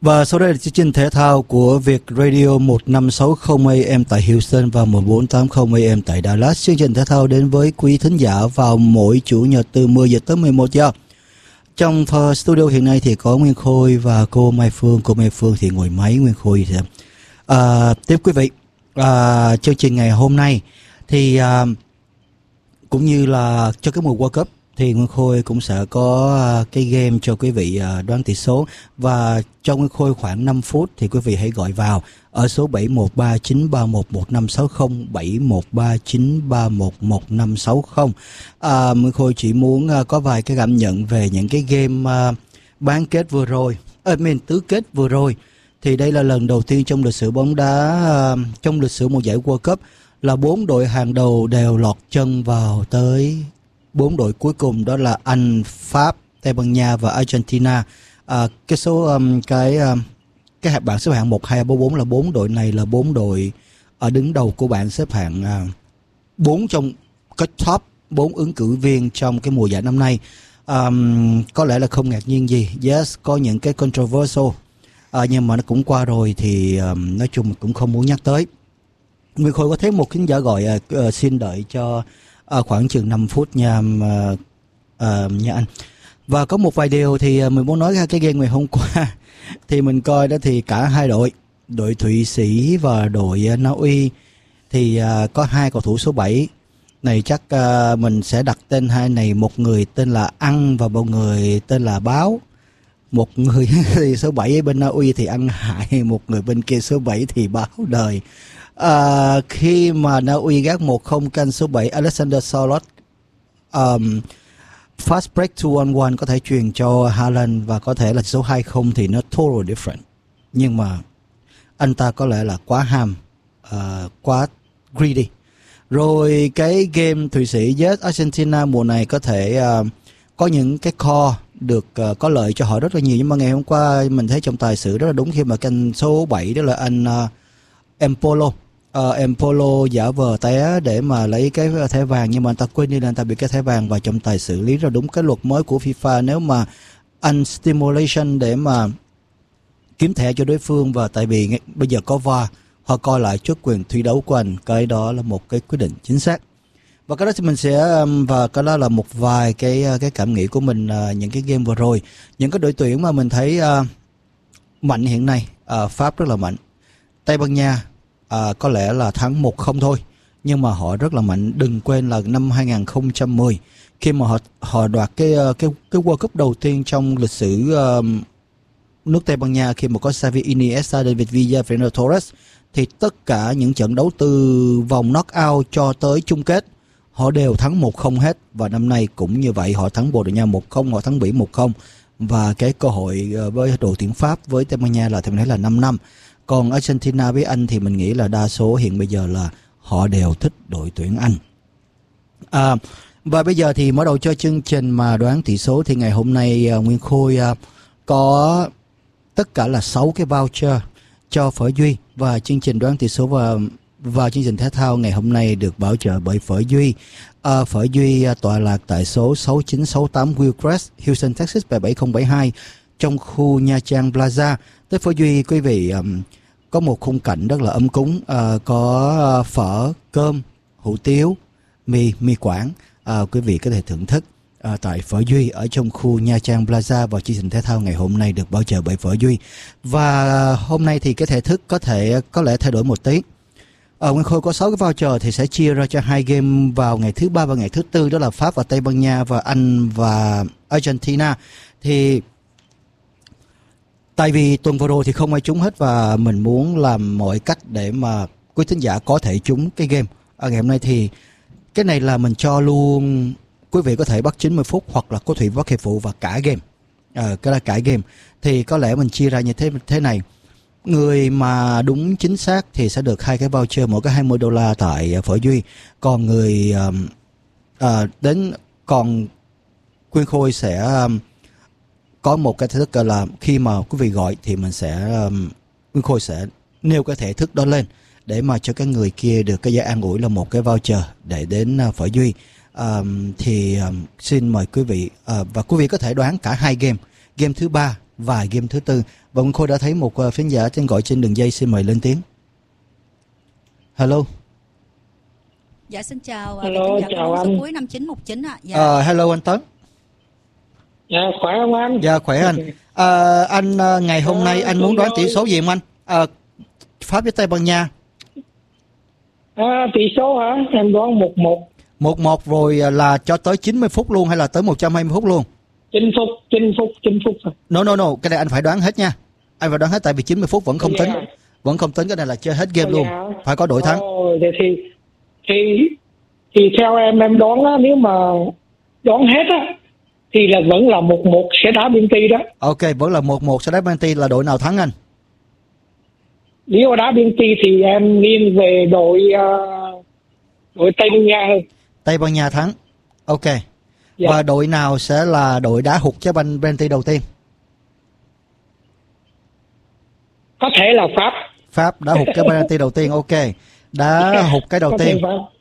Và sau đây là chương trình thể thao của Việt Radio 1560 AM tại Houston và 1480 AM tại Dallas. Chương trình thể thao đến với quý thính giả vào mỗi chủ nhật từ 10 giờ tới 11 giờ. Trong studio hiện nay thì có Nguyên Khôi và cô Mai Phương. Cô Mai Phương thì ngồi máy, Nguyên Khôi thì tiếp quý vị. Chương trình ngày hôm nay thì cũng như là cho cái mùa World Cup thì Nguyên Khôi cũng sẽ có cái game cho quý vị đoán tỷ số, và cho Nguyên Khôi khoảng 5 phút thì quý vị hãy gọi vào ở số 7139311560, 7139311560. Nguyên Khôi chỉ muốn có vài cái cảm nhận về những cái game bán kết vừa rồi, tứ kết vừa rồi. Thì đây là lần đầu tiên trong lịch sử bóng đá, trong lịch sử một giải World Cup là 4 đội hàng đầu đều lọt chân vào tới 4 đội cuối cùng, đó là Anh, Pháp, Tây Ban Nha và Argentina. Cái số cái bảng xếp hạng 1, 2, 3, 4 là 4 đội này là 4 đội ở đứng đầu của bảng xếp hạng, 4 trong cái top 4 ứng cử viên trong cái mùa giải năm nay. Có lẽ là không ngạc nhiên gì. Yes, có những cái controversial, nhưng mà nó cũng qua rồi thì nói chung cũng không muốn nhắc tới. Nguyên Khôi có thấy một khán giả gọi, xin đợi cho khoảng chừng 5 phút nha anh. Và có một vài điều thì mình muốn nói ra cái game ngày hôm qua thì mình coi đó, thì cả hai đội Thụy Sĩ và đội Na Uy thì có hai cầu thủ số 7 này, chắc mình sẽ đặt tên hai này, một người tên là Ăn và một người tên là Báo. Một người thì số 7 bên Na Uy thì Ăn hại, một người bên kia số 7 thì Báo đời. Khi mà Na Uy gác 1-0, canh số 7 Alexander Sørloth fast break 2-on-1 có thể truyền cho Haaland, và có thể là số 2-0 thì nó totally different. Nhưng mà anh ta có lẽ là quá ham, quá greedy. Rồi cái game Thụy Sĩ với Argentina mùa này có thể có những cái core được có lợi cho họ rất là nhiều, nhưng mà ngày hôm qua mình thấy trong tài xử rất là đúng khi mà canh số 7 đó là anh Empolo giả vờ té để mà lấy cái thẻ vàng, nhưng mà anh ta quên đi là anh ta bị cái thẻ vàng, và trọng tài xử lý ra đúng cái luật mới của FIFA, nếu mà unstimulation để mà kiếm thẻ cho đối phương, và tại vì bây giờ có VAR, họ coi lại trước quyền thi đấu của anh, cái đó là một cái quyết định chính xác. Và cái đó thì mình sẽ, và cái đó là một vài cái cảm nghĩ của mình những cái game vừa rồi. Những cái đội tuyển mà mình thấy mạnh hiện nay, Pháp rất là mạnh, Tây Ban Nha có lẽ là thắng 1-0 thôi, nhưng mà họ rất là mạnh. Đừng quên là năm 2010 khi mà họ đoạt cái World Cup đầu tiên trong lịch sử nước Tây Ban Nha, khi mà có Xavi, Iniesta, David Villa, Fernando Torres, thì tất cả những trận đấu từ vòng knock-out cho tới chung kết họ đều thắng 1-0 hết. Và năm nay cũng như vậy, họ thắng Bồ Đào Nha 1-0, họ thắng Bỉ 1-0, và cái cơ hội với đội tuyển Pháp với Tây Ban Nha là mình thấy là 5-5. Còn Argentina với Anh thì mình nghĩ là đa số hiện bây giờ là họ đều thích đội tuyển Anh. Và bây giờ thì mở đầu cho chương trình mà đoán tỷ số thì ngày hôm nay Nguyên Khôi có tất cả là 6 cái voucher cho Phở Duy, và chương trình đoán tỷ số và chương trình thể thao ngày hôm nay được bảo trợ bởi Phở Duy. Phở Duy tọa lạc tại số 6968 Willcrest, Houston, Texas 77072, trong khu Nha Trang Plaza. Tới Phở Duy quý vị có một khung cảnh rất là ấm cúng, có phở, cơm, hủ tiếu, mì Quảng. Quý vị có thể thưởng thức tại Phở Duy ở trong khu Nha Trang Plaza, và chương trình thể thao ngày hôm nay được bảo trợ bởi Phở Duy. Và hôm nay thì cái thể thức có lẽ thay đổi một tí. Nguyên Khôi có 6 cái voucher thì sẽ chia ra cho 2 game vào ngày thứ 3 và ngày thứ 4, đó là Pháp và Tây Ban Nha, và Anh và Argentina. Thì tại vì tuần vừa rồi thì không ai trúng hết, và mình muốn làm mọi cách để mà quý thính giả có thể trúng cái game. Ngày hôm nay thì cái này là mình cho luôn, quý vị có thể bắt 90 phút hoặc là có thủy bắt hiệp phụ và cả game. Cái là cả game. Thì có lẽ mình chia ra như thế này. Người mà đúng chính xác thì sẽ được 2 cái voucher mỗi cái $20 tại Phở Duy. Còn người còn Nguyên Khôi sẽ có một cái thể thức là khi mà quý vị gọi thì mình sẽ Nguyên Khôi sẽ nêu cái thể thức đó lên để mà cho cái người kia được cái giá an ủi là một cái voucher để đến Phở Duy. Xin mời quý vị và quý vị có thể đoán cả 2 game. Game thứ 3 và game thứ tư. Và Nguyễn Khôi đã thấy một khán giả trên gọi trên đường dây, xin mời lên tiếng. Hello. Dạ xin chào. Hello, chào anh. Số cuối 5919 ạ. Dạ. Hello anh Tấn. Dạ khỏe không anh? Dạ khỏe anh. Anh ngày hôm nay anh muốn đoán tỷ số gì không anh? Pháp với Tây Ban Nha. Tỷ số hả? Em đoán 1-1. 1-1 rồi là cho tới 90 phút luôn hay là tới 120 phút luôn? Chinh phút thôi. No, cái này anh phải đoán hết nha. Anh phải đoán hết tại vì 90 phút vẫn không tính. Vẫn không tính, cái này là chơi hết game luôn. Phải có đội thắng. Thì theo em đoán á, nếu mà đoán hết á thì là vẫn là 1-1 sẽ đá bên Ti đó. Ok, vẫn là 1-1 sẽ đá bên Ti, là đội nào thắng anh? Nếu mà đá bên Ti thì em nghiêng về đội Tây Ban Nha hơn. Tây Ban Nha thắng. Ok. Dạ. Và đội nào sẽ là đội đá hụt trái banh penalty đầu tiên? Có thể là Pháp. Pháp đã hụt cái penalty đầu tiên. Ok. Đã hụt cái đầu tiên.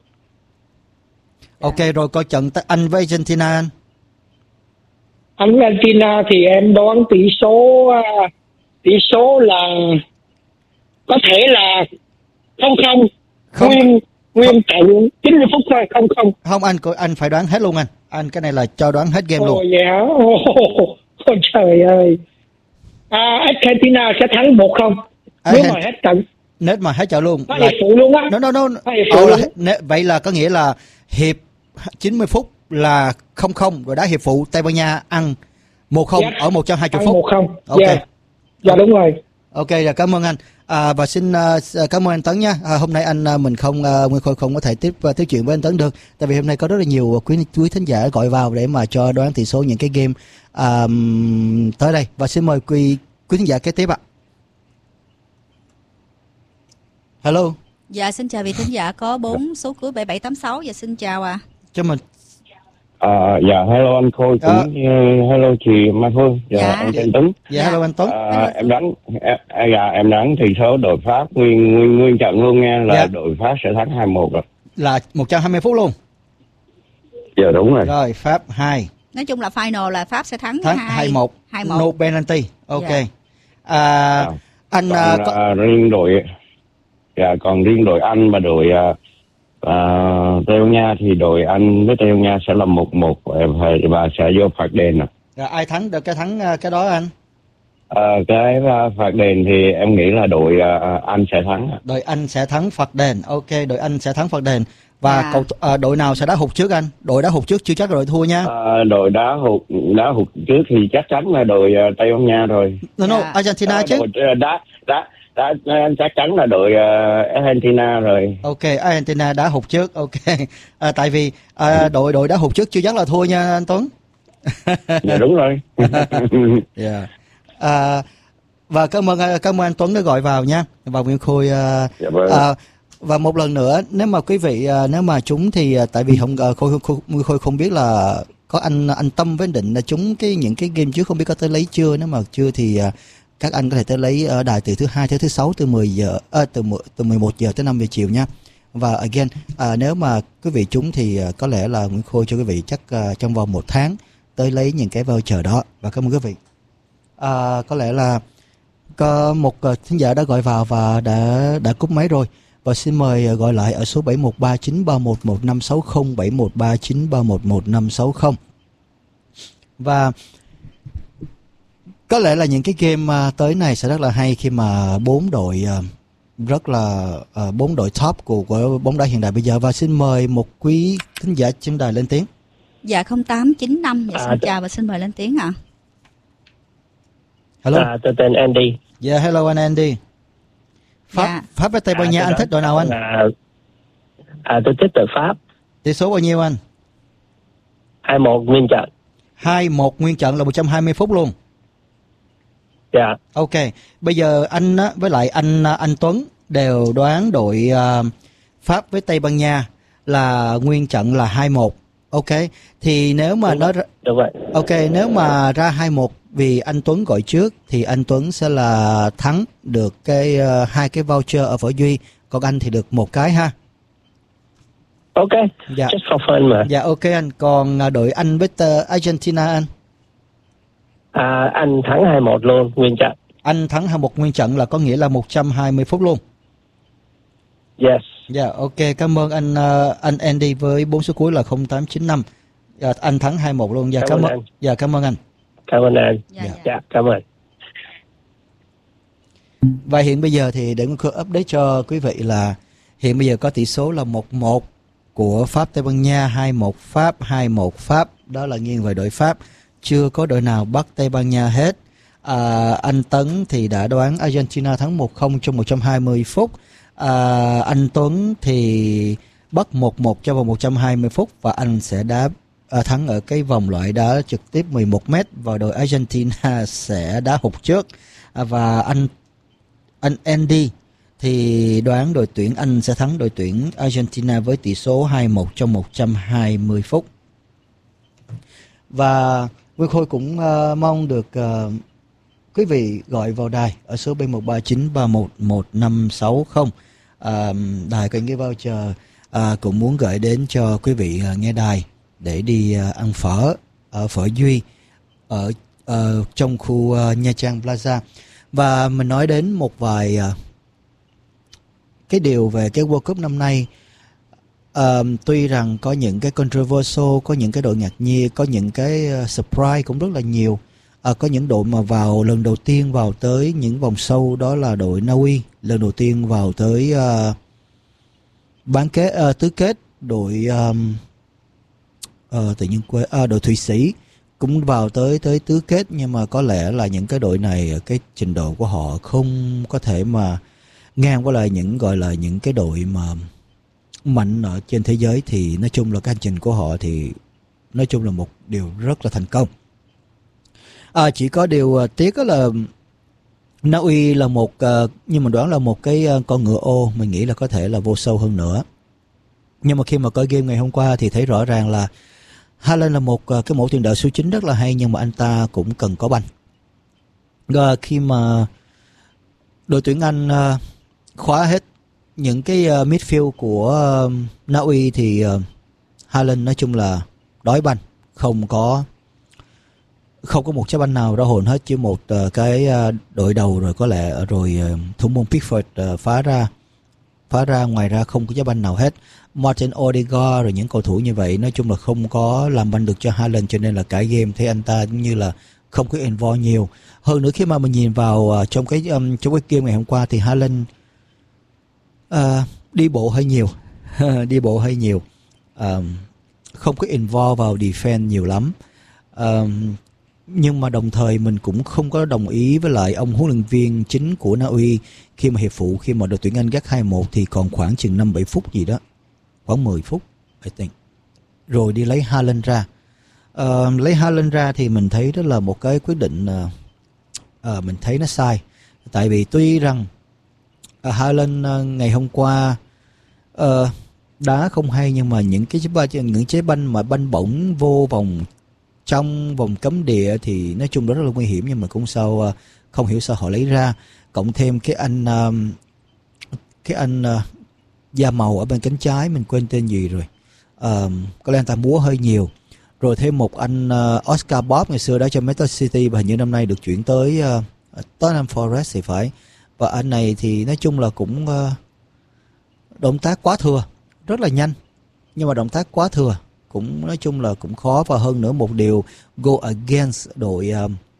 Ok, rồi coi trận Anh với Argentina anh. Anh với Argentina thì em đoán tỷ số là có thể là 0-0. Nguyên trận 90 phút thôi, 0-0. Không anh phải đoán hết luôn anh. Anh cái này là cho đoán hết game luôn. Ồ dạ. Ôi trời ơi. Argentina sẽ thắng 1-0 nếu mà hết trận. Nếu mà hết trận luôn. Có hiệp phụ luôn á. No. Vậy là có nghĩa là hiệp 90 phút là 0-0 rồi đá hiệp phụ Tây Ban Nha ăn 1-0 ở 120 phút. 1-0. Ok. Dạ đúng rồi. Ok, rồi cảm ơn anh. Và xin cảm ơn anh Tấn nha. Hôm nay mình Nguyên Khôi không có thể tiếp chuyện với anh Tấn được, tại vì hôm nay có rất là nhiều quý thính giả gọi vào để mà cho đoán tỷ số những cái game tới đây. Và xin mời quý thính giả kế tiếp ạ. Hello. Dạ xin chào vị thính giả có 4 số cuối 7786. Dạ xin chào ạ. Cho mình. Dạ hello anh Khôi, cũng hello chị Mai Phương. Dạ anh tên Tuấn. Dạ hello anh Tuấn. Em đoán thì số đội Pháp nguyên trận luôn nha, là đội Pháp sẽ thắng 2-1 rồi. Là 120 phút luôn. Dạ đúng rồi. Rồi Pháp 2. Nói chung là final là Pháp sẽ thắng 2-1. No penalty. Ok. Anh riêng đội còn riêng đội Anh và đội Tây Ban Nha thì đội Anh với Tây Ban Nha sẽ là 1-1 và sẽ vô phạt đền. Rồi ai thắng được cái đó anh? Cái phạt đền thì em nghĩ là đội Anh sẽ thắng. Đội Anh sẽ thắng phạt đền. Ok, đội Anh sẽ thắng phạt đền. Và đội nào sẽ đá hụt trước anh? Đội đá hụt trước chưa chắc là đội thua nha. Đội đá hụt trước thì chắc chắn là đội Tây Ban Nha rồi. No, Argentina chứ. Chắc chắn là đội Argentina rồi. Ok, Argentina đá hụt trước. Ok. Tại vì đội đá hụt trước chưa chắc là thua nha anh Tuấn. Dạ đúng rồi. Yeah. Và cảm ơn anh Tuấn đã gọi vào nha. Và Nguyễn Khôi dạ vâng. Và một lần nữa, nếu mà quý vị nếu mà trúng thì tại vì Khôi không biết là có anh Tâm với Định là trúng những cái game trước, không biết có tới lấy chưa. Nếu mà chưa thì các anh có thể tới lấy ở đài từ thứ 2 tới thứ 6 từ 10 giờ từ 11 giờ tới 5 giờ chiều nha. Và again nếu mà quý vị trúng thì có lẽ là Nguyễn Khôi cho quý vị chắc trong vòng 1 tháng tới lấy những cái voucher đó. Và cảm ơn quý vị. Có lẽ là có một thính giả đã gọi vào và đã cúp máy rồi. Và xin mời gọi lại ở số 7139311560, 7139311560. Và có lẽ là những cái game tới này sẽ rất là hay khi mà 4 đội top của bóng đá hiện đại bây giờ. Và xin mời một quý thính giả trên đài lên tiếng. Dạ 0895. Dạ xin chào và xin mời lên tiếng ạ. Hello. Tôi tên Andy. Dạ hello anh Andy. Pháp với Tây Ban Nha anh thích đội nào anh? Tôi thích đội Pháp. Tỷ số bao nhiêu anh? 2-1 nguyên trận. 2-1 nguyên trận là 120 phút luôn. Dạ. Ok, bây giờ anh với lại anh Tuấn đều đoán đội Pháp với Tây Ban Nha là nguyên trận là 2-1. Ok, thì nếu mà đúng vậy. Ok, nếu mà ra 2-1 vì anh Tuấn gọi trước thì anh Tuấn sẽ là thắng được cái 2 cái voucher ở Võ Duy, còn anh thì được 1 cái ha. Ok. Dạ. Just for fun mà. Dạ ok anh, còn đội Anh với Argentina anh? Anh thắng 2-1 luôn, nguyên trận. Anh thắng 2-1 nguyên trận là có nghĩa là 120 phút luôn. Yes. Dạ, ok, cảm ơn anh Andy với 4 số cuối là 0895. Anh thắng 2-1 luôn. Dạ, cảm ơn anh. Dạ, cảm ơn anh. Cảm ơn anh. Dạ, cảm ơn. Và hiện bây giờ thì để update cho quý vị là hiện bây giờ có tỷ số là 1-1 của Pháp Tây Ban Nha, 2-1 Pháp, 2-1 Pháp, đó là nghiêng về đội Pháp. Chưa có đội nào bắt Tây Ban Nha hết. Anh Tấn thì đã đoán Argentina thắng 1-0 trong 120 phút. Anh Tuấn thì bắt 1-1 cho vào 120 phút và anh sẽ đá thắng ở cái vòng loại đá trực tiếp 11 m và đội Argentina sẽ đá hụt trước. Và anh Andy thì đoán đội tuyển Anh sẽ thắng đội tuyển Argentina với tỷ số 2-1 trong 120 phút. Và Nguyên Khôi cũng mong được quý vị gọi vào đài ở số B1393111560. Đài có những cái voucher cũng muốn gửi đến cho quý vị nghe đài để đi ăn phở ở Phở Duy ở trong khu Nha Trang Plaza. Và mình nói đến một vài cái điều về cái World Cup năm nay. Tuy rằng có những cái controversial, có những cái đội ngạc nhiên, có những cái surprise cũng rất là nhiều. Có những đội mà vào lần đầu tiên vào tới những vòng sâu, đó là đội Na Uy, lần đầu tiên vào tới tứ kết. Đội tự nhiên đội Thụy Sĩ cũng vào tới tứ kết, nhưng mà có lẽ là những cái đội này cái trình độ của họ không có thể mà ngang với lại những gọi là những cái đội mà mạnh ở trên thế giới. Thì nói chung là cái hành trình của họ thì nói chung là một điều rất là thành công. Chỉ có điều tiếc đó là Na Uy là một nhưng mà đoán là một cái con ngựa ô, mình nghĩ là có thể là vô sâu hơn nữa. Nhưng mà khi mà coi game ngày hôm qua thì thấy rõ ràng là Haaland là một cái mẫu tiền đạo số 9 rất là hay, nhưng mà anh ta cũng cần có banh. Khi mà đội tuyển Anh khóa hết những cái midfield của Na Uy thì Haaland nói chung là đói banh, không có một trái banh nào ra hồn hết, chỉ một cái đội đầu rồi có lẽ rồi thủ môn Pickford phá ra, ngoài ra không có trái banh nào hết. Martin Odegaard rồi những cầu thủ như vậy nói chung là không có làm banh được cho Haaland, cho nên là cả game thấy anh ta như là không có involve nhiều. Hơn nữa khi mà mình nhìn vào trong cái game ngày hôm qua thì Haaland đi bộ hơi nhiều, không có involve vào defense nhiều lắm. Nhưng mà đồng thời mình cũng không có đồng ý với lại ông huấn luyện viên chính của Na Uy khi mà hiệp phụ, khi mà đội tuyển Anh gác 2-1 thì còn khoảng chừng 5-7 phút gì đó, khoảng 10 phút I think, rồi đi lấy Haaland ra. Lấy Haaland ra thì mình thấy đó là một cái quyết định mình thấy nó sai. Tại vì tuy rằng Haaland ngày hôm qua đá không hay, nhưng mà những trái banh mà banh bổng vô trong vòng cấm địa thì nói chung đó rất là nguy hiểm, nhưng mà cũng không hiểu sao họ lấy ra. Cộng thêm cái anh da màu ở bên cánh trái, mình quên tên gì rồi, có lẽ anh ta múa hơi nhiều. Rồi thêm một anh Oscar Bob ngày xưa đã cho Manchester City và hình như năm nay được chuyển tới Tottenham Forest thì phải. Và anh này thì nói chung là cũng động tác quá thừa, rất là nhanh, nhưng mà động tác quá thừa cũng nói chung là cũng khó. Và hơn nữa một điều go against đội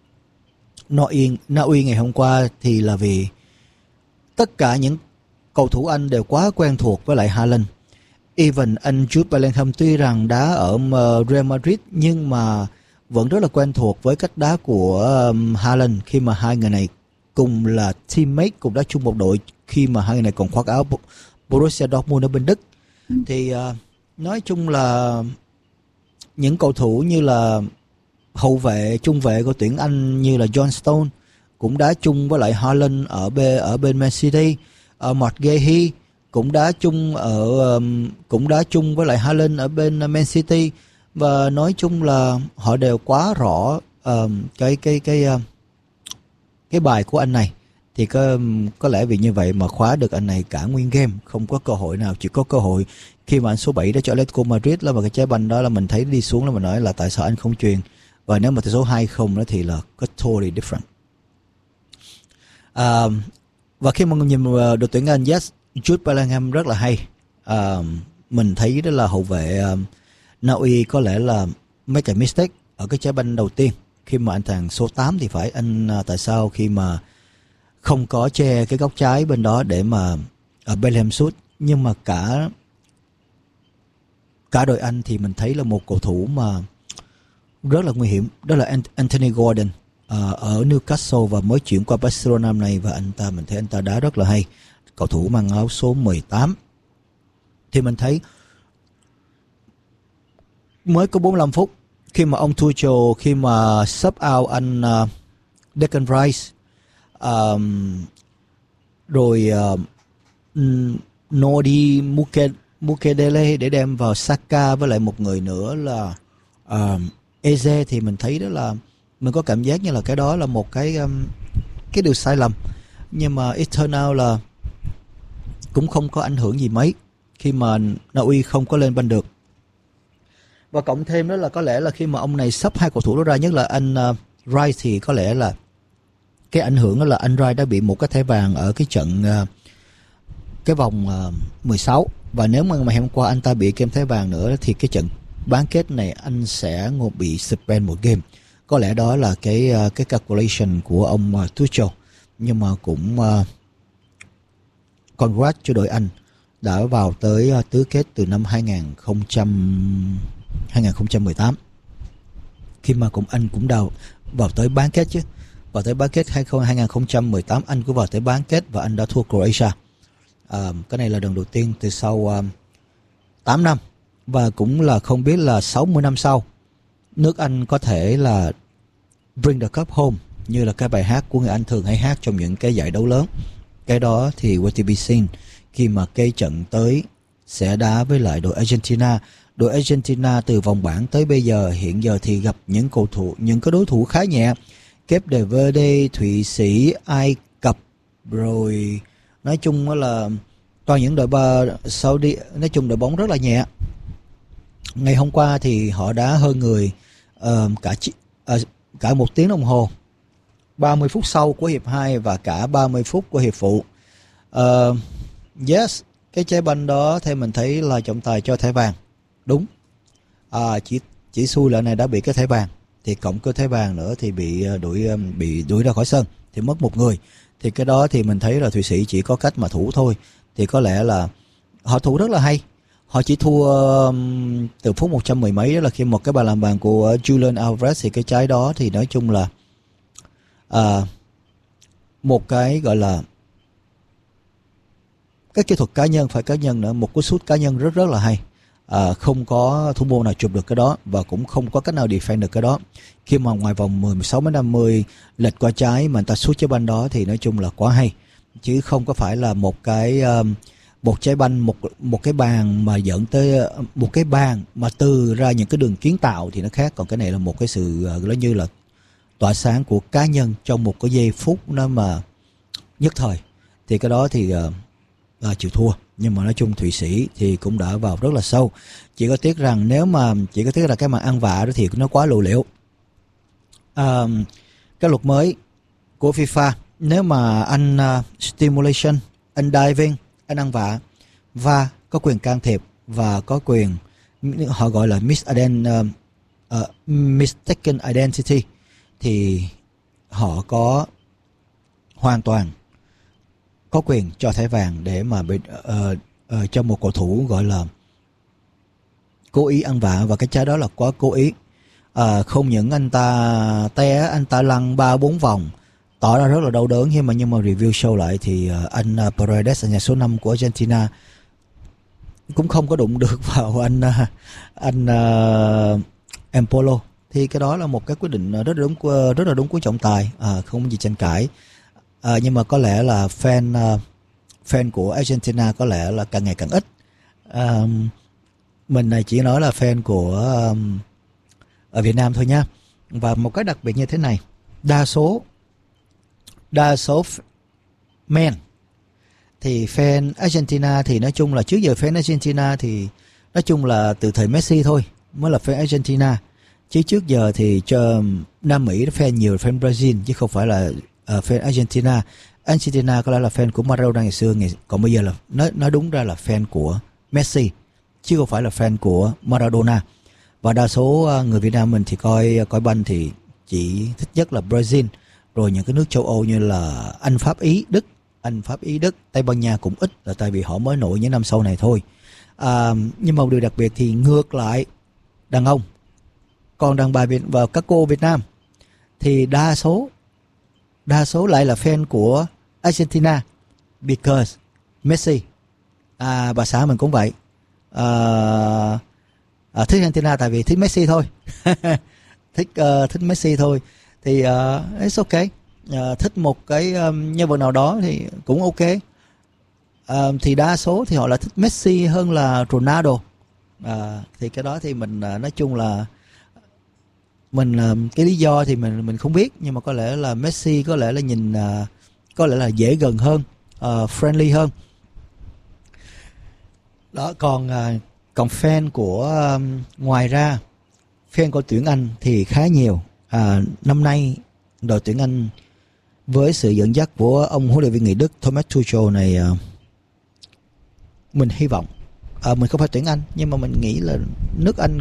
Na Uy ngày hôm qua thì là vì tất cả những cầu thủ Anh đều quá quen thuộc với lại Haaland. Even anh Jude Bellingham tuy rằng đá ở Real Madrid nhưng mà vẫn rất là quen thuộc với cách đá của Haaland, khi mà hai người này cùng là teammate, cùng đá chung một đội khi mà hai người này còn khoác áo Borussia Dortmund ở bên Đức. Thì nói chung là những cầu thủ như là hậu vệ, trung vệ của tuyển Anh như là John Stone cũng đá chung với lại Haaland ở bên Man City. Matt Gay cũng đá chung với lại Haaland ở bên Man City. Và nói chung là họ đều quá rõ cái bài của anh này. Thì có lẽ vì như vậy mà khóa được anh này cả nguyên game, không có cơ hội nào. Chỉ có cơ hội khi mà anh số 7 đã cho Atletico Madrid là một cái trái banh đó là mình thấy đi xuống là mình nói là tại sao anh không truyền. và nếu mà tỷ số 2-0 đó thì là có totally different. Và khi mà nhìn đội tuyển Anh, yes, Jude Bellingham rất là hay. Mình thấy đó là hậu vệ Na Uy có lẽ là make a mistake ở cái trái banh đầu tiên khi mà anh thằng số 8 thì phải anh tại sao khi mà không có che cái góc trái bên đó để mà Bellingham sút. Nhưng mà cả đội Anh thì mình thấy là một cầu thủ mà rất là nguy hiểm, đó là Anthony Gordon ở Newcastle và mới chuyển qua Barcelona năm nay, và mình thấy anh ta đá rất là hay. Cầu thủ mang áo số 18 thì mình thấy mới có 45 phút khi mà ông Tuchel khi mà sub out anh Declan Rice rồi Nodi Mukedele để đem vào Saka với lại một người nữa là Eze, thì mình thấy đó là mình có cảm giác như là cái đó là một cái điều sai lầm, nhưng mà it turn out là cũng không có ảnh hưởng gì mấy khi mà Na Uy không có lên banh được. Và cộng thêm đó là có lẽ là khi mà ông này sắp hai cầu thủ đó ra, nhất là anh Rice, thì có lẽ là cái ảnh hưởng đó là anh Rice đã bị một cái thẻ vàng ở cái trận cái vòng 16, và nếu mà ngày hôm qua anh ta bị kem thẻ vàng nữa thì cái trận bán kết này anh sẽ bị suspend một game. Có lẽ đó là cái calculation của ông Tuchel, nhưng mà cũng congrats cho đội Anh đã vào tới tứ kết từ năm 2018 khi mà Anh cũng vào tới bán kết chứ. Vào tới bán kết 2018 Anh cũng vào tới bán kết và Anh đã thua Croatia. Cái này là lần đầu tiên từ sau 8 năm, và cũng là không biết là 60 năm sau nước Anh có thể là bring the cup home như là cái bài hát của người Anh thường hay hát trong những cái giải đấu lớn. Cái đó thì wait to be seen khi mà cái trận tới sẽ đá với lại đội Argentina. Đội Argentina từ vòng bảng tới bây giờ hiện giờ thì gặp những cái đối thủ khá nhẹ, Cape Verde, Thụy Sĩ, Ai Cập, rồi nói chung là toàn những đội Saudi, nói chung đội bóng rất là nhẹ. Ngày hôm qua thì họ đá hơn người cả 1 tiếng đồng hồ, 30 phút sau của hiệp 2 và cả 30 phút của hiệp phụ. Yes, cái trái banh đó theo mình thấy là trọng tài cho thẻ vàng. Đúng. Chỉ xui là này đã bị cái thẻ vàng, thì cộng cái thẻ vàng nữa thì bị đuổi ra khỏi sân thì mất một người. Thì cái đó thì mình thấy là Thụy Sĩ chỉ có cách mà thủ thôi. Thì có lẽ là họ thủ rất là hay. Họ chỉ thua từ phút 110 mấy, đó là khi một cái bàn làm bàn của Julian Alvarez, thì cái trái đó thì nói chung là một cái gọi là cái kỹ thuật cá nhân, phải cá nhân nữa, một cú sút cá nhân rất là hay. Không có thủ môn nào chụp được cái đó và cũng không có cách nào defend được cái đó. Khi mà ngoài vòng 16m50 lệch qua trái mà người ta sút trái banh đó thì nói chung là quá hay, chứ không có phải là một trái banh, một cái bàn mà dẫn tới một cái bàn mà từ ra những cái đường kiến tạo thì nó khác. Còn cái này là một cái sự nó như là tỏa sáng của cá nhân trong một cái giây phút nó mà nhất thời, thì cái đó thì chịu thua. Nhưng mà nói chung Thụy Sĩ thì cũng đã vào rất là sâu. Chỉ có tiếc rằng cái màn ăn vạ đó thì nó quá lộ liễu. Cái luật mới của FIFA, nếu mà anh stimulation, anh diving, anh ăn vạ và có quyền can thiệp và có quyền, họ gọi là mistaken identity, thì họ có hoàn toàn có quyền cho thẻ vàng để mà cho một cầu thủ gọi là cố ý ăn vạ, và cái trái đó là quá cố ý. Không những anh ta té, anh ta lăn 3-4 vòng tỏ ra rất là đau đớn, nhưng mà review show lại thì anh Paredes, nhà số 5 của Argentina, cũng không có đụng được vào anh Empolo. Thì cái đó là một cái quyết định rất là đúng của trọng tài, không gì tranh cãi. Nhưng mà có lẽ là fan của Argentina có lẽ là càng ngày càng ít. Mình này chỉ nói là fan của ở Việt Nam thôi nha. Và một cái đặc biệt như thế này, đa số men thì fan Argentina thì nói chung là trước giờ fan Argentina thì nói chung là từ thời Messi thôi mới là fan Argentina. Chứ trước giờ thì cho Nam Mỹ fan nhiều fan Brazil chứ không phải là fan Argentina. Argentina có lẽ là fan của Maradona ngày xưa, còn bây giờ là nói đúng ra là fan của Messi chứ không phải là fan của Maradona. Và đa số người Việt Nam mình thì coi banh thì chỉ thích nhất là Brazil, rồi những cái nước châu Âu như là Anh, Pháp, Ý, Đức, Tây Ban Nha cũng ít, là tại vì họ mới nổi những năm sau này thôi. Nhưng mà một điều đặc biệt thì ngược lại đàn ông, còn đàn bà và các cô Việt Nam thì đa số lại là fan của Argentina because Messi. Bà xã mình cũng vậy, thích Argentina tại vì thích Messi thôi. thích Messi thôi thì it's okay. Thích một cái nhân vật nào đó thì cũng ok. Thì đa số thì họ là thích Messi hơn là Ronaldo. Thì cái đó thì mình nói chung là mình cái lý do thì mình không biết, nhưng mà có lẽ là Messi có lẽ là nhìn có lẽ là dễ gần hơn, friendly hơn. Đó, còn fan của ngoài ra fan của tuyển Anh thì khá nhiều. Năm nay đội tuyển Anh với sự dẫn dắt của ông huấn luyện viên người Đức Thomas Tuchel này, mình hy vọng mình không phải tuyển Anh nhưng mà mình nghĩ là nước Anh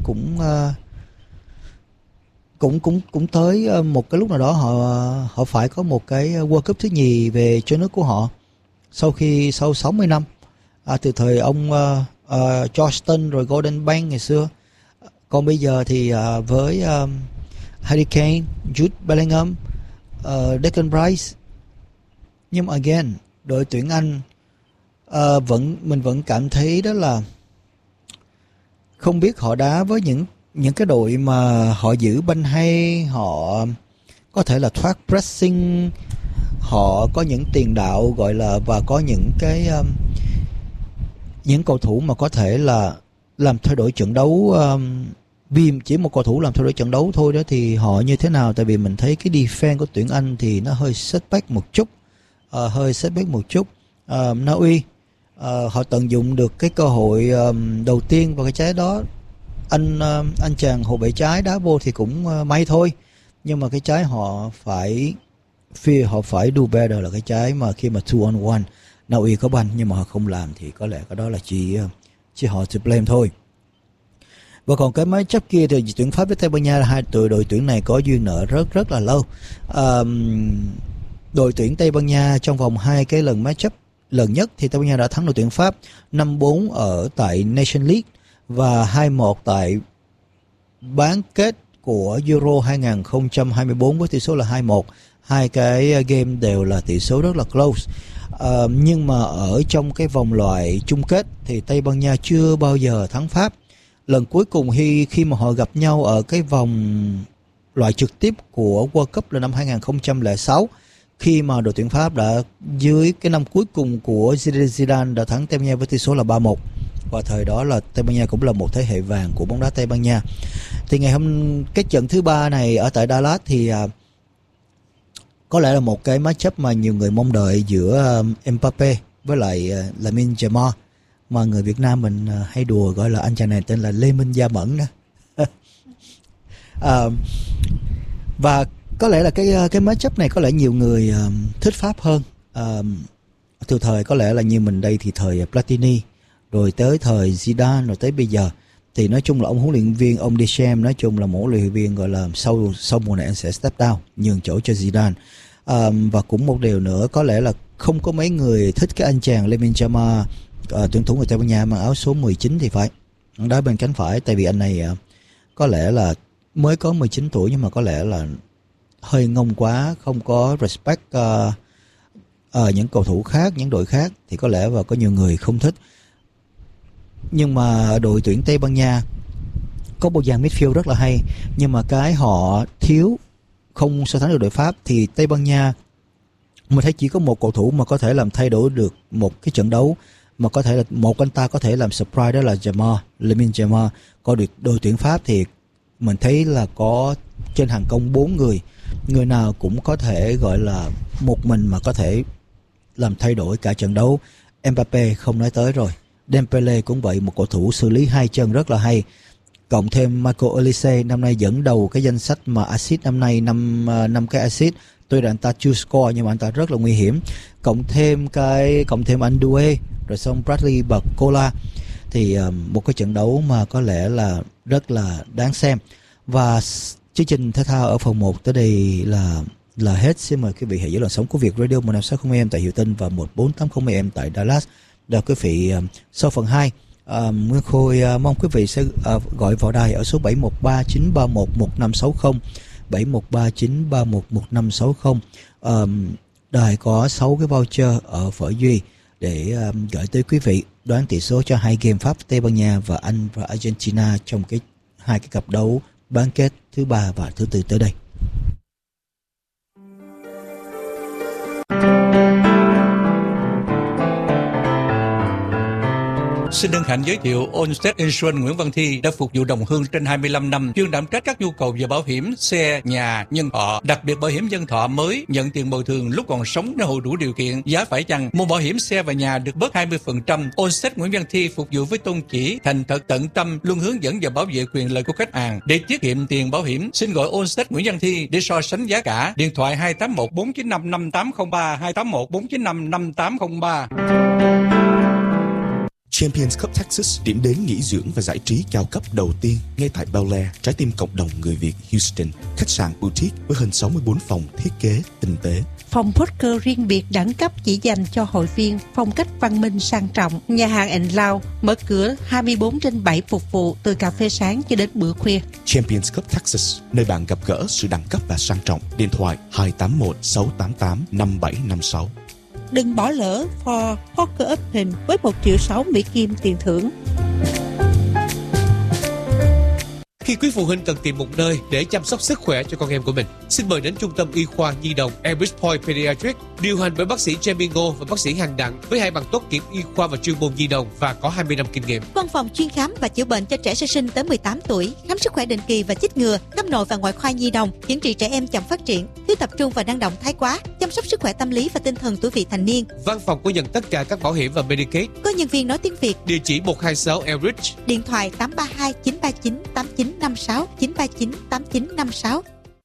cũng tới một cái lúc nào đó họ phải có một cái World Cup thứ nhì về cho nước của họ sau 60 năm, từ thời ông Johnston rồi Gordon Banks ngày xưa. Còn bây giờ thì với Harry Kane, Jude Bellingham, Declan Rice, nhưng mà again đội tuyển Anh mình vẫn cảm thấy đó là không biết họ đá với những cái đội mà họ giữ banh hay, họ có thể là thoát pressing, họ có những tiền đạo gọi là, và có những cái những cầu thủ mà có thể là làm thay đổi trận đấu. Vì chỉ một cầu thủ làm thay đổi trận đấu thôi đó thì họ như thế nào? Tại vì mình thấy cái defense của tuyển Anh thì nó hơi setback một chút. Na Uy họ tận dụng được cái cơ hội đầu tiên và cái trái đó anh chàng hậu vệ trái đá vô thì cũng may thôi, nhưng mà cái trái họ phải do better là cái trái mà khi mà 2 on 1 Na Uy có banh nhưng mà họ không làm thì có lẽ cái đó là chỉ họ to blame thôi. Và còn cái máy chấp kia thì tuyển Pháp với Tây Ban Nha là hai đội tuyển này có duyên nợ rất là lâu. Đội tuyển Tây Ban Nha trong vòng 2 cái lần match up lần nhất thì Tây Ban Nha đã thắng đội tuyển Pháp 5-4 ở tại Nation League và 2-1 tại bán kết của Euro 2024 với tỷ số là 2-1. Hai cái game đều là tỷ số rất là close. Nhưng mà ở trong cái vòng loại chung kết thì Tây Ban Nha chưa bao giờ thắng Pháp. Lần cuối cùng khi mà họ gặp nhau ở cái vòng loại trực tiếp của World Cup là năm 2006, khi mà đội tuyển Pháp đã dưới cái năm cuối cùng của Zidane đã thắng Tây Ban Nha với tỷ số là 3-1. Và thời đó là Tây Ban Nha cũng là một thế hệ vàng của bóng đá Tây Ban Nha. Thì cái trận thứ 3 này ở tại Dallas thì có lẽ là một cái matchup mà nhiều người mong đợi giữa Mbappe với lại Lamine Yamal, mà người Việt Nam mình hay đùa gọi là anh chàng này tên là Lê Minh Gia Mẫn đó. Và có lẽ là cái matchup này có lẽ nhiều người thích Pháp hơn. Từ thời có lẽ là như mình đây thì thời Platini, rồi tới thời Zidane, rồi tới bây giờ thì nói chung là ông huấn luyện viên ông Deschamps nói chung là mỗi huấn luyện viên gọi là sau mùa này anh sẽ step down, nhường chỗ cho Zidane. Và cũng một điều nữa, có lẽ là không có mấy người thích cái anh chàng Lamine Yamal, tuyển thủ người Tây Ban Nha mang áo số 19 thì phải, đá bên cánh phải, tại vì anh này có lẽ là mới có 19 tuổi nhưng mà có lẽ là hơi ngông quá, không có respect những cầu thủ khác, những đội khác, thì có lẽ và có nhiều người không thích. Nhưng mà đội tuyển Tây Ban Nha có bộ dàn midfield rất là hay, nhưng mà cái họ thiếu không so sánh được đội Pháp thì Tây Ban Nha mình thấy chỉ có một cầu thủ mà có thể làm thay đổi được một cái trận đấu, mà có thể là một anh ta có thể làm surprise, đó là Lamine Yamal. Còn đội tuyển Pháp thì mình thấy là có trên hàng công 4 người nào cũng có thể gọi là một mình mà có thể làm thay đổi cả trận đấu. Mbappe không nói tới rồi, Dembele cũng vậy, một cầu thủ xử lý hai chân rất là hay. cộng thêm Marco Olise năm nay dẫn đầu cái danh sách mà assist năm nay, 5 cái assist. Tuy là anh ta chưa score nhưng mà anh ta rất là nguy hiểm. Cộng thêm anh Due, rồi xong Bradley Barcola, thì một cái trận đấu mà có lẽ là rất là đáng xem. Và chương trình thể thao ở phần 1 tới đây là hết. Xin mời quý vị hãy giữ làn sóng của Việt Radio 1560 AM tại Hiệu Tinh và 1480 AM tại Dallas. Đó quý vị, sau phần 2 Nguyên Khôi mong quý vị sẽ gọi vào đài ở số 713-931-1560, 713-931-1560. Đài có 6 cái voucher ở Phở Duy để gửi tới quý vị đoán tỷ số cho 2 game Pháp, Tây Ban Nha và Anh và Argentina trong hai cái cặp đấu bán kết thứ 3 và thứ 4 tới đây. Xin hân hạnh giới thiệu Allstate Insurance Nguyễn Văn Thi đã phục vụ đồng hương trên 25 năm, chuyên đảm trách các nhu cầu về bảo hiểm xe, nhà, nhân thọ, đặc biệt bảo hiểm nhân thọ mới nhận tiền bồi thường lúc còn sống nếu hội đủ điều kiện. Giá phải chăng mua bảo hiểm xe và nhà được bớt 20%. Allstate Nguyễn Văn Thi phục vụ với tôn chỉ thành thật, tận tâm, luôn hướng dẫn và bảo vệ quyền lợi của khách hàng. Để tiết kiệm tiền bảo hiểm, xin gọi Allstate Nguyễn Văn Thi để so sánh giá cả. Điện thoại 281 495 5803, 281 495 5803. Champions Cup Texas, điểm đến nghỉ dưỡng và giải trí cao cấp đầu tiên ngay tại Bel Air, trái tim cộng đồng người Việt Houston. Khách sạn boutique với hơn 64 phòng thiết kế tinh tế. Phòng poker riêng biệt đẳng cấp chỉ dành cho hội viên, phong cách văn minh sang trọng. Nhà hàng and Lounge mở cửa 24/7 phục vụ từ cà phê sáng cho đến bữa khuya. Champions Cup Texas, nơi bạn gặp gỡ sự đẳng cấp và sang trọng. Điện thoại 281 688 5756. Đừng bỏ lỡ For Poker Open với 1,6 triệu Mỹ Kim tiền thưởng. Khi quý phụ huynh cần tìm một nơi để chăm sóc sức khỏe cho con em của mình, xin mời đến Trung tâm Y khoa Nhi đồng Elbridge Point Pediatrics, điều hành bởi bác sĩ Jamie Ngô và bác sĩ Hằng Đặng, với 2 bằng tốt nghiệp y khoa và chuyên môn nhi đồng và có 20 năm kinh nghiệm. Văn phòng chuyên khám và chữa bệnh cho trẻ sơ sinh tới 18 tuổi, khám sức khỏe định kỳ và chích ngừa, khám nội và ngoại khoa nhi đồng, chữa trị trẻ em chậm phát triển, thiếu tập trung và năng động thái quá, chăm sóc sức khỏe tâm lý và tinh thần tuổi vị thành niên. Văn phòng có nhận tất cả các bảo hiểm và Medicaid. Có nhân viên nói tiếng Việt. Địa chỉ 126 Elbridge. Điện thoại 832 939 8956, 939 8956.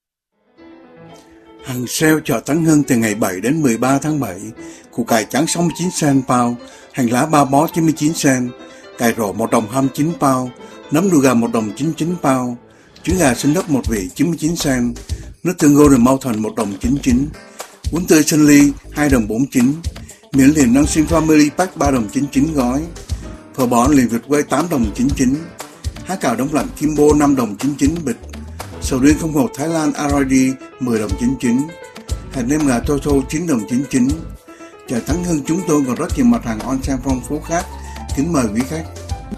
Hàng sale chợ Tấn Hưng từ ngày 7 đến 13 tháng 7. Củ cải trắng 69 cent pound, hành lá 3 bó 99 cent, cải rổ 1 đồng 29 pound, nấm đùi gà 1 đồng 99 pound, trứng gà xinh đất 1 vị 99 cent, nước tương Golden Mountain 1 đồng 99, bún tươi Sơn Ly 2 đồng 49, miến liền Nông Sinh Family Pack 3 đồng 99 gói, phở bò liền Việt quay 8 đồng 99, há cào đông lạnh Kimbo 5 đồng 99 bịch, sầu riêng không hột Thái Lan RD 10 đồng 99, hạt nêm gà Toto 9 đồng 99. Chợ Thắng Hưng chúng tôi còn rất nhiều mặt hàng on sale phong phú khác. Kính mời quý khách.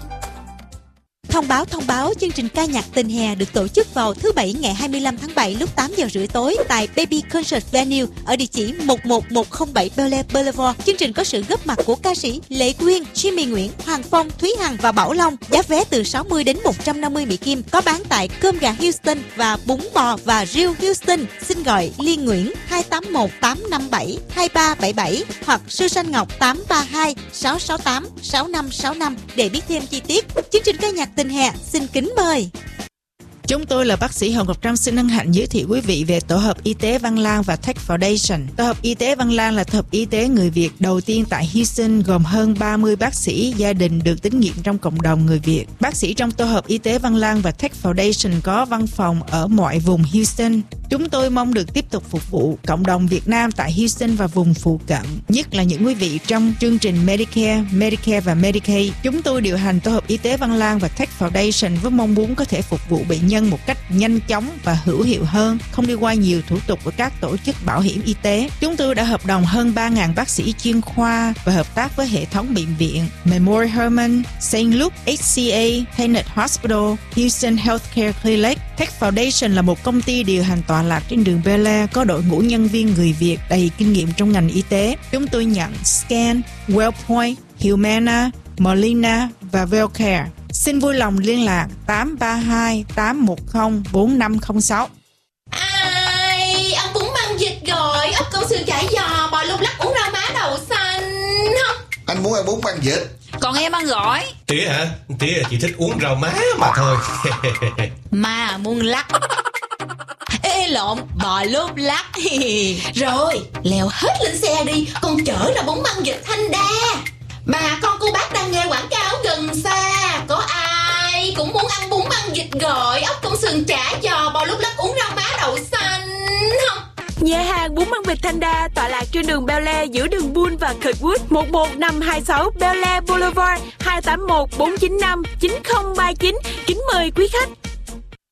Thông báo chương trình ca nhạc tình hè được tổ chức vào thứ Bảy ngày 25 tháng 7 lúc 8 giờ rưỡi tối tại Baby Concert Venue ở địa chỉ 11107 Bel Air Boulevard. Chương trình có sự góp mặt của ca sĩ Lệ Quyên, Jimmy Nguyễn, Hoàng Phong, Thúy Hằng và Bảo Long. Giá vé từ 60 đến 150 Mỹ Kim, có bán tại Cơm Gà Houston và Bún Bò và Riêu Houston. Xin gọi Liên Nguyễn 281 857 2377 hoặc Sư Sanh Ngọc 832 668 6565 để biết thêm chi tiết. Chương trình ca nhạc tình hè xin kính mời. Chúng tôi là bác sĩ Hồng Ngọc Trâm xin hân hạnh giới thiệu quý vị về Tổ hợp Y tế Văn Lang và Tech Foundation. Tổ hợp Y tế Văn Lang là tổ hợp y tế người Việt đầu tiên tại Houston, gồm hơn 30 bác sĩ gia đình được tín nhiệm trong cộng đồng người Việt. Bác sĩ trong Tổ hợp Y tế Văn Lang và Tech Foundation có văn phòng ở mọi vùng Houston. Chúng tôi mong được tiếp tục phục vụ cộng đồng Việt Nam tại Houston và vùng phụ cận, nhất là những quý vị trong chương trình Medicare và Medicaid. Chúng tôi điều hành Tổ hợp Y tế Văn Lang và Tech Foundation với mong muốn có thể phục vụ bệnh nhân một cách nhanh chóng và hữu hiệu hơn, không đi qua nhiều thủ tục của các tổ chức bảo hiểm y tế. Chúng tôi đã hợp đồng hơn 3.000 bác sĩ chuyên khoa và hợp tác với hệ thống bệnh viện Memorial Hermann, St. Luke, HCA, Tenet Hospital, Houston Healthcare Clinic. Tech Foundation là một công ty điều hành tọa lạc trên đường Bel Air, có đội ngũ nhân viên người Việt đầy kinh nghiệm trong ngành y tế. Chúng tôi nhận Scan, Wellpoint, Humana, Molina và Wellcare. Xin vui lòng liên lạc 832 810 4506. Ai, ăn bún măng vịt rồi, ốc câu xương chả giò, bò lung lắc, uống rau má đậu xanh không? Anh muốn ăn bún măng vịt. còn em ăn gỏi. Tía hả? Tía chỉ thích uống rau má mà thôi. Mà muốn lắc. Ê lộn, bò lốp lắc. Rồi, leo hết lên xe đi, con chở ra bún măng vịt Thanh Đa. Bà con cô bác đang nghe quảng cáo gần xa, có ai cũng muốn ăn bún măng vịt gỏi, ốc công sườn chả giò, bò lốp lắc, uống rau má đậu xanh không? Nhà hàng bún măng vịt Thanh Đa tọa lạc trên đường Bel Air giữa đường Bull và Kirkwood, 11526 Bel Air Boulevard, 281 495 9039. Kính mời quý khách.